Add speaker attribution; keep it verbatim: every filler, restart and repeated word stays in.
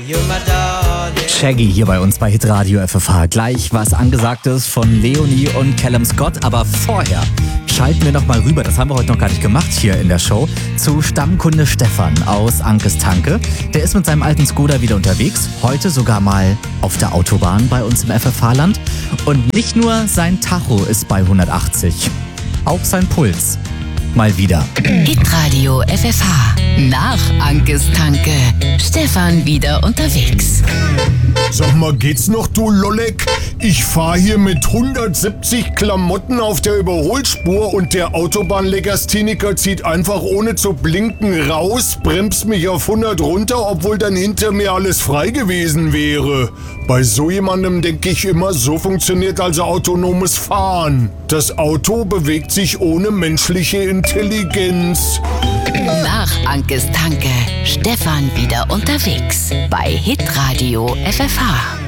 Speaker 1: Shaggy hier bei uns bei Hitradio F F H. Gleich was Angesagtes von Leonie und Callum Scott, aber vorher schalten wir noch mal rüber, das haben wir heute noch gar nicht gemacht hier in der Show, zu Stammkunde Stefan aus Ankes Tanke. Der ist mit seinem alten Skoda wieder unterwegs, heute sogar mal auf der Autobahn bei uns im F F H-Land. Und nicht nur sein Tacho ist bei hundertachtzig, auch sein Puls. Mal wieder.
Speaker 2: Hitradio F F H. Nach Ankes Tanke. Stefan wieder unterwegs.
Speaker 3: Sag mal, geht's noch, du Lollek? Ich fahr hier mit hundertsiebzig Klamotten auf der Überholspur und der Autobahnlegastheniker zieht einfach ohne zu blinken raus, bremst mich auf hundert runter, obwohl dann hinter mir alles frei gewesen wäre. Bei so jemandem denke ich immer, so funktioniert also autonomes Fahren. Das Auto bewegt sich ohne menschliche Intelligenz.
Speaker 2: Nach Ankes Tanke. Stefan wieder unterwegs bei Hitradio F F H.